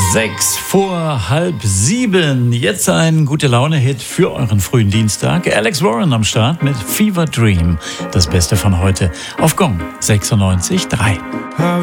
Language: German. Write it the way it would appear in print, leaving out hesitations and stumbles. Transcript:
6:06. Jetzt ein Gute-Laune-Hit für euren frühen Dienstag. Alex Warren am Start mit Fever Dream. Das Beste von heute auf Gong 96.3.